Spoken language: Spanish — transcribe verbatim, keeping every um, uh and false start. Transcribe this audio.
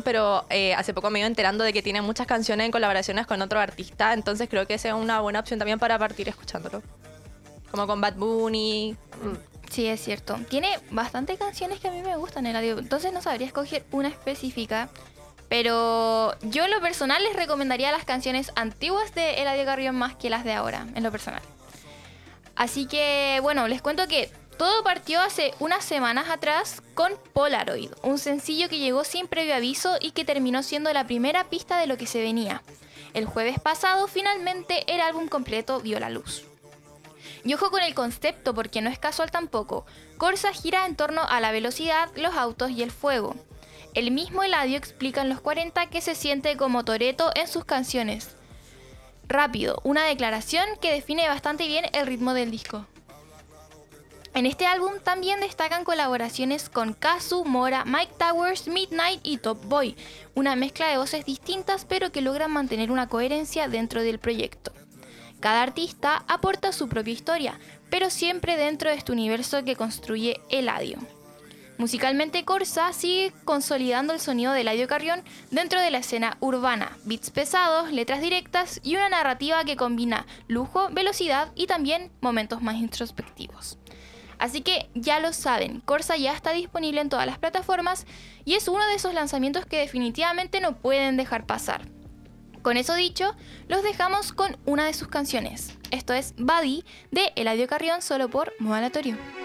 pero eh, hace poco me iba enterando de que tiene muchas canciones en colaboraciones con otro artista, entonces creo que esa es una buena opción también para partir escuchándolo. Como con Bad Bunny. Sí, es cierto. Tiene bastantes canciones que a mí me gustan, Eladio. Entonces no sabría escoger una específica. Pero yo en lo personal les recomendaría las canciones antiguas de Eladio Carrión más que las de ahora, en lo personal. Así que, bueno, les cuento que todo partió hace unas semanas atrás con Polaroid, un sencillo que llegó sin previo aviso y que terminó siendo la primera pista de lo que se venía. El jueves pasado, finalmente, el álbum completo vio la luz. Y ojo con el concepto, porque no es casual tampoco. Corsa gira en torno a la velocidad, los autos y el fuego. El mismo Eladio explica en Los cuarenta que se siente como Toretto en sus canciones. Rápido, una declaración que define bastante bien el ritmo del disco. En este álbum también destacan colaboraciones con Kazu, Mora, Mike Towers, Midnight y Top Boy, una mezcla de voces distintas pero que logran mantener una coherencia dentro del proyecto. Cada artista aporta su propia historia, pero siempre dentro de este universo que construye Eladio. Musicalmente, Corsa sigue consolidando el sonido de Eladio Carrión dentro de la escena urbana, beats pesados, letras directas y una narrativa que combina lujo, velocidad y también momentos más introspectivos. Así que ya lo saben, Corsa ya está disponible en todas las plataformas y es uno de esos lanzamientos que definitivamente no pueden dejar pasar. Con eso dicho, los dejamos con una de sus canciones. Esto es Buddy de Eladio Carrión solo por Modo Aleatorio.